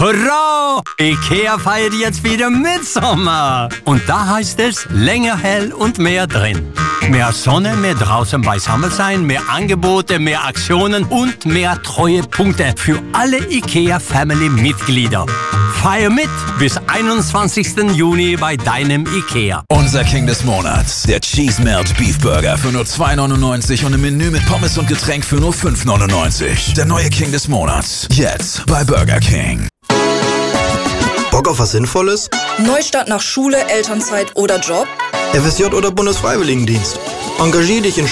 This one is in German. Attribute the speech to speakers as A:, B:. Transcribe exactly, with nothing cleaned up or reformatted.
A: Hurra! IKEA feiert jetzt wieder Mitsommer. Und da heißt es, länger hell und mehr drin. Mehr Sonne, mehr draußen beisammen sein, mehr Angebote, mehr Aktionen und mehr Treuepunkte für alle IKEA-Family-Mitglieder. Feier mit bis einundzwanzigsten Juni bei deinem IKEA.
B: Unser King des Monats, der Cheese Melt Beef Burger für nur zwei neunundneunzig und im Menü mit Pommes und Getränk für nur fünf neunundneunzig. Der neue King des Monats, jetzt bei Burger King.
C: Bock auf was Sinnvolles?
D: Neustart nach Schule, Elternzeit oder Job?
C: F S J oder Bundesfreiwilligendienst? Engagier dich in